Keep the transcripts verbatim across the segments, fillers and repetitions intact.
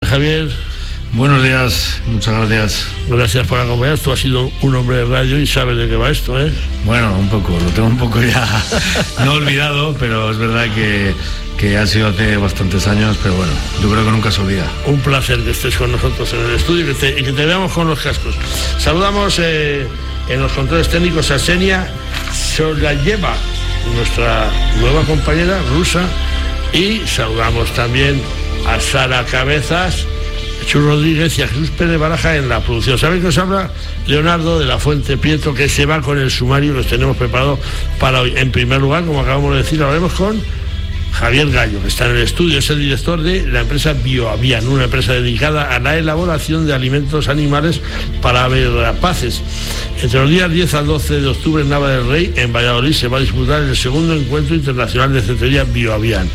Javier. Buenos días, muchas gracias. Gracias por acompañarnos. Tú has sido un hombre de radio y sabes de qué va esto, ¿eh? Bueno, un poco, lo tengo un poco ya no olvidado, pero es verdad que, que ha sido hace bastantes años, pero bueno, yo creo que nunca se olvida. Un placer que estés con nosotros en el estudio y que te, y que te veamos con los cascos. Saludamos eh, en los controles técnicos a Xenia Solayeva, nuestra nueva compañera rusa, y saludamos también a Sara Cabezas, Jesús Rodríguez y a Jesús Pérez Baraja en la producción. ¿Saben que os habla? Leonardo de la Fuente Prieto, que se va con el sumario que os tenemos preparado para hoy. En primer lugar, como acabamos de decir, hablaremos con Javier Gallo, que está en el estudio, es el director de la empresa Bioavian, una empresa dedicada a la elaboración de alimentos animales para aves rapaces. Entre los días diez al doce de octubre en Nava del Rey, en Valladolid, se va a disputar el segundo encuentro internacional de cetrería Bioavian.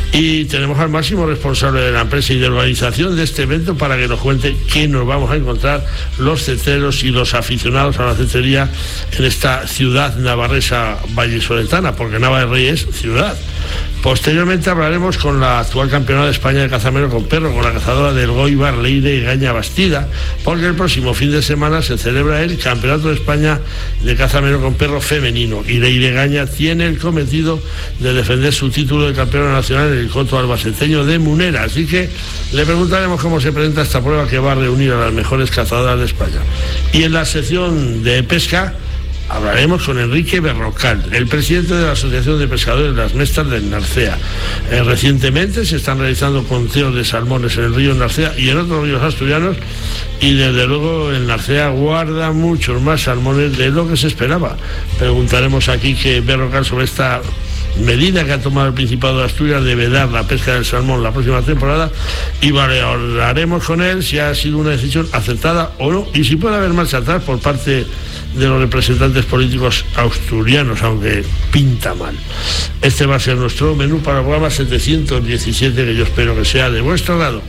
Y tenemos al máximo responsable de la empresa y de organización de este evento para que nos cuente qué nos vamos a encontrar los cetreros y los aficionados a la cetrería en esta ciudad navarresa vallisoletana, porque Nava del Rey es ciudad. Posteriormente hablaremos con la actual campeona de España de cazamero con perro, con la cazadora del Goibar, Leire y Gaña Bastida, porque el próximo fin de semana se celebra el Campeonato de España de cazamero con perro femenino y Leire Gaña tiene el cometido de defender su título de campeona nacional en el coto albaceteño de Munera. Así que le preguntaremos cómo se presenta esta prueba que va a reunir a las mejores cazadoras de España. Y en la sección de pesca hablaremos con Enrique Berrocal, el presidente de la Asociación de Pescadores de las Mestas del Narcea. Eh, recientemente se están realizando conteos de salmones en el río Narcea y en otros ríos asturianos, y desde luego el Narcea guarda muchos más salmones de lo que se esperaba. Preguntaremos a Quique Berrocal sobre esta medida que ha tomado el Principado de Asturias de vedar la pesca del salmón la próxima temporada, y hablaremos con él si ha sido una decisión acertada o no, y si puede haber marcha atrás por parte de los representantes políticos asturianos, aunque pinta mal. Este va a ser nuestro menú para el programa setecientos diecisiete, que yo espero que sea de vuestro lado.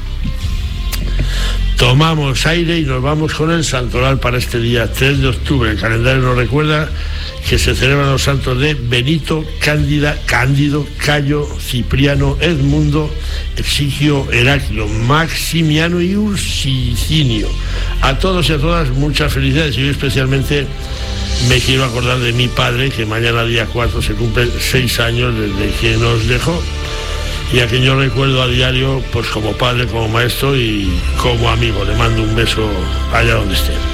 Tomamos aire y nos vamos con el santoral para este día tres de octubre. El calendario nos recuerda que se celebran los santos de Benito, Cándida, Cándido, Cayo, Cipriano, Edmundo, Exigio, Heraclio, Maximiano y Ursicinio. A todos y a todas muchas felicidades, y yo especialmente me quiero acordar de mi padre, que mañana día cuatro se cumplen seis años desde que nos dejó, y a quien yo recuerdo a diario pues como padre, como maestro y como amigo. Le mando un beso allá donde esté.